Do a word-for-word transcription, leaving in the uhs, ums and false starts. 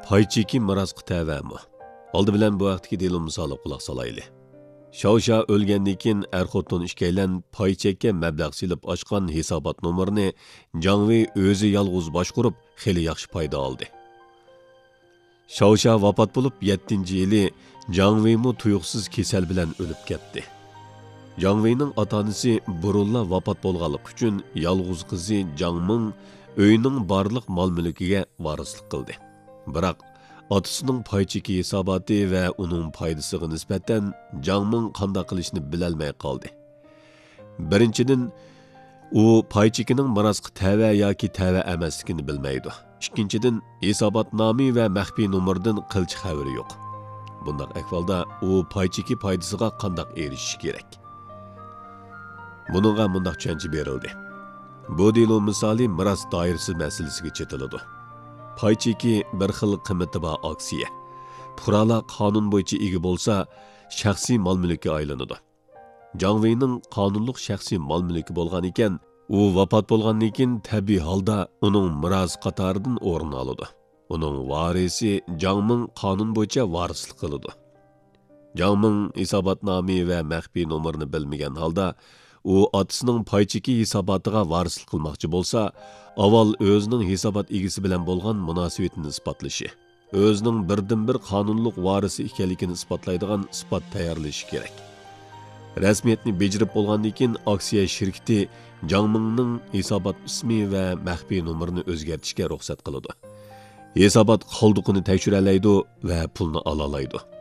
Pay cheki mirosga tavami. Oldi bilan bu vaqtdagi delimizni solib quloq solayli. Shaosha o'lgandan keyin er-xotin ikkovlan pay chekka mablag' silib ochgan hisobot nomerini Jangvi o'zi yolg'iz boshqarib, xeli yaxshi foyda oldi. Shaosha vafot bo'lib yettinchi yili Jangvi mu tuyuqsiz kasal bilan o'lib ketdi. Jangvining ota-onasi burunla vafot bo'lganlik uchun yolg'iz qizi Jangming uyning barliq mol-mulkiga varislik qildi. Biroq otasining pay cheki hisoboti va uning foydasiga nisbatan Jangming qanday qilishni bilolmay qoldi. Birinchidan, u pay chekining mirosga tava yoki tava emasligini bilmaydi. Ikkinchidan, hisobotnomi va maxfiy nomerdan qilchi xabari yo'q. Bunday ahvolda u pay cheki foydasiga qanday erishish kerak? Buningga mundaq tushuncha berildi. Bu delo misoli miros doirasi masalasiga chetiladi. Pay cheki bir xil qiymati bor aksiya. Fuqarolar qonun bo'yicha ega bo'lsa, shaxsiy mol-mulkka aylanadi. Jangvining qonunliq shaxsiy mol-mulki bo'lgan ekan, u vafot bo'lgandan keyin tabiiy holda uning miros qatoridan o'rin oladi. Uning varisi Jangming qonun bo'yicha varislik qiladi. Jangming hisobotnomi va maxfiy nomerini bilmagan holda u otasining pay cheki hisobotiga varislik qilmoqchi bo'lsa, avval o'zining hisobot egisi bilan bo'lgan munosabatini isbotlashi, o'zining birdan-bir qonunliq varisi ekanligini isbotlaydigan isbot tayyorlashi kerak. Rasmiyatni bejirib bo'lgandan keyin aksiya shirkati Jangmingning hisobot ismi va maxfiy nomerini o'zgartirishga ruxsat qiladi. Hisobot qoldiqini tekshira oladi va pulni ola oladi.